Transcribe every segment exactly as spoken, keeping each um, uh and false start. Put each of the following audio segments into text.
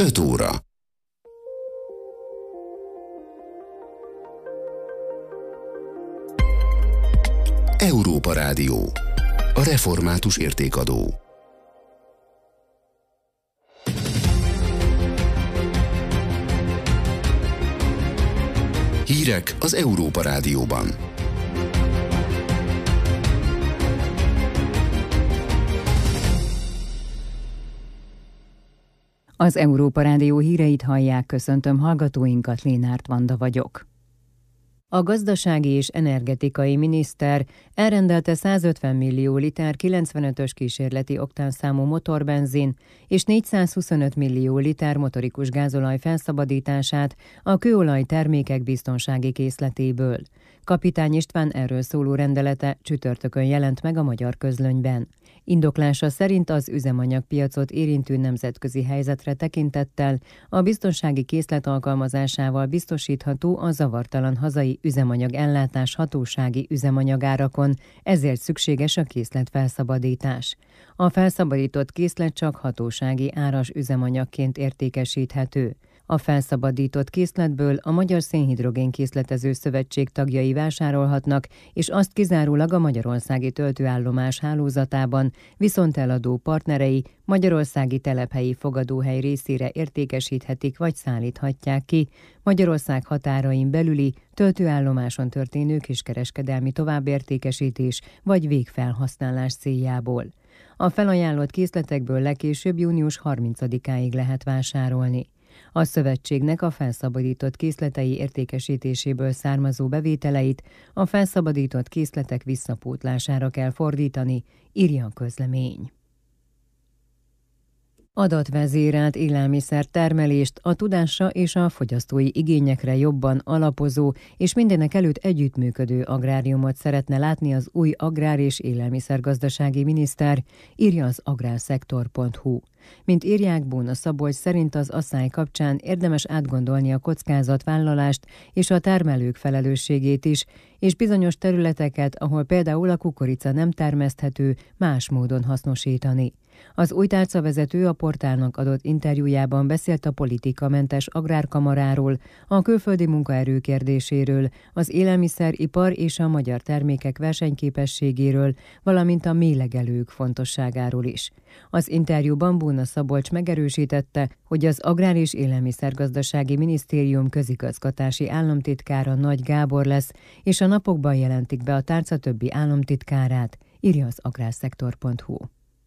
öt óra. Európa Rádió. A református értékadó. Hírek az Európa Rádióban. Az Európa Rádió híreit hallják, köszöntöm hallgatóinkat, Lénárt Vanda vagyok. A gazdasági és energetikai miniszter elrendelte százötven millió liter kilencvenötös kísérleti oktánszámú motorbenzin és négyszázhuszonöt millió liter motorikus gázolaj felszabadítását a kőolaj termékek biztonsági készletéből. Kapitány István erről szóló rendelete csütörtökön jelent meg a Magyar Közlönyben. Indoklása szerint az üzemanyagpiacot érintő nemzetközi helyzetre tekintettel a biztonsági készlet alkalmazásával biztosítható a zavartalan hazai üzemanyag ellátás hatósági üzemanyagárakon, ezért szükséges a készlet felszabadítás. A felszabadított készlet csak hatósági áras üzemanyagként értékesíthető. A felszabadított készletből a Magyar Szénhidrogén Készletező Szövetség tagjai vásárolhatnak, és azt kizárólag a magyarországi töltőállomás hálózatában viszont eladó partnerei magyarországi telephelyi fogadóhely részére értékesíthetik vagy szállíthatják ki Magyarország határain belüli töltőállomáson történő kiskereskedelmi továbbértékesítés vagy végfelhasználás céljából. A felajánlott készletekből legkésőbb június harmincadikáig lehet vásárolni. A szövetségnek a felszabadított készletei értékesítéséből származó bevételeit a felszabadított készletek visszapótlására kell fordítani, írja a közlemény. Adatvezérelt élelmiszer termelést a tudásra és a fogyasztói igényekre jobban alapozó és mindenek előtt együttműködő agráriumot szeretne látni az új agrár- és élelmiszergazdasági miniszter, írja az agrárszektor pont hu. Mint írják, Bóna Szabolcs szerint az asszály kapcsán érdemes átgondolni a kockázatvállalást és a termelők felelősségét is, és bizonyos területeket, ahol például a kukorica nem termeszthető, más módon hasznosítani. Az új tárcavezető a portálnak adott interjújában beszélt a politikamentes agrárkamaráról, a külföldi munkaerő kérdéséről, az élelmiszeripar és a magyar termékek versenyképességéről, valamint a méhlegelők fontosságáról is. Az interjúban Bóna Szabolcs megerősítette, hogy az Agrár- és Élelmiszergazdasági Minisztérium közigazgatási államtitkára Nagy Gábor lesz, és a napokban jelentik be a tárca többi államtitkárát, írja az agrárszektor pont hu.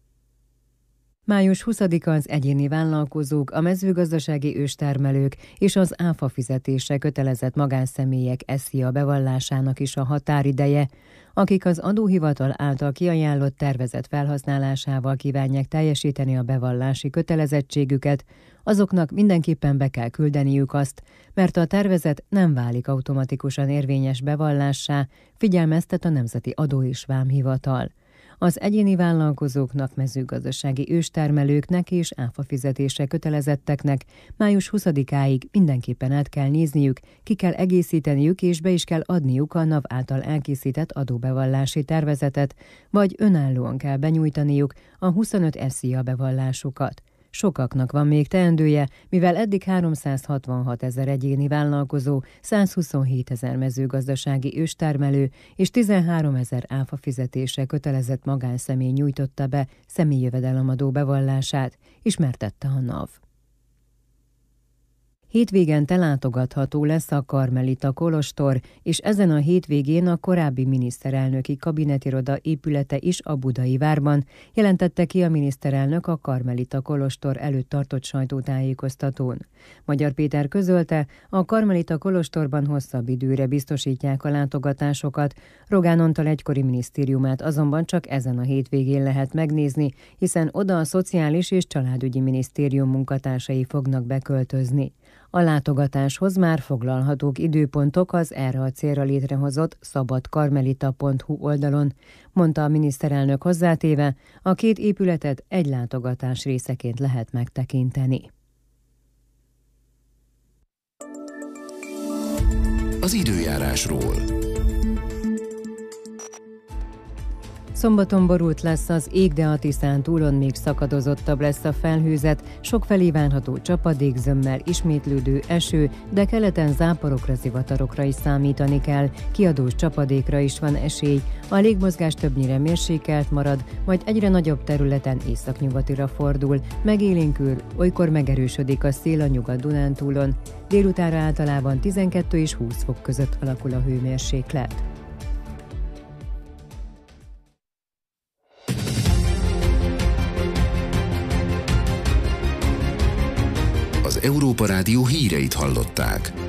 május huszadika az egyéni vállalkozók, a mezőgazdasági őstermelők és az áfa fizetésre kötelezett magánszemélyek SZIA bevallásának is a határideje, akik az adóhivatal által kiajánlott tervezet felhasználásával kívánják teljesíteni a bevallási kötelezettségüket, azoknak mindenképpen be kell küldeniük azt, mert a tervezet nem válik automatikusan érvényes bevallássá, figyelmeztet a Nemzeti Adó- és Vámhivatal. Az egyéni vállalkozóknak, mezőgazdasági őstermelőknek és áfa fizetésre kötelezetteknek május huszadikáig mindenképpen át kell nézniük, ki kell egészíteniük és be is kell adniuk a NAV által elkészített adóbevallási tervezetet, vagy önállóan kell benyújtaniuk a huszonöt SZIA bevallásukat. Sokaknak van még teendője, mivel eddig háromszázhatvanhat ezer egyéni vállalkozó, százhuszonhét ezer mezőgazdasági őstermelő és tizenhárom ezer áfa fizetésre kötelezett magánszemély nyújtotta be személyjövedelemadó bevallását, ismertette a NAV. Hétvégente látogatható lesz a Karmelita kolostor, és ezen a hétvégén a korábbi miniszterelnöki kabinetiroda épülete is a Budai várban, jelentette ki a miniszterelnök a Karmelita kolostor előtt tartott sajtótájékoztatón. Magyar Péter közölte, a Karmelita kolostorban hosszabb időre biztosítják a látogatásokat, Rogán Antal egykori minisztériumát azonban csak ezen a hétvégén lehet megnézni, hiszen oda a Szociális és Családügyi Minisztérium munkatársai fognak beköltözni. A látogatáshoz már foglalhatók időpontok az erre a célra létrehozott szabadkarmelita pont hu oldalon, mondta a miniszterelnök hozzátéve, a két épületet egy látogatás részeként lehet megtekinteni. Az időjárásról. Szombaton borult lesz az ég, de a Tiszán túlon még szakadozottabb lesz a felhőzet, sokfelé várható csapadékzömmel ismétlődő eső, de keleten záporokra, zivatarokra is számítani kell, kiadós csapadékra is van esély. A légmozgás többnyire mérsékelt marad, majd egyre nagyobb területen északnyugatira fordul, megélénkül, olykor megerősödik a szél a Nyugat-Dunántúlon. Délutánra általában tizenkettő és húsz fok között alakul a hőmérséklet. Az Európa Rádió híreit hallották.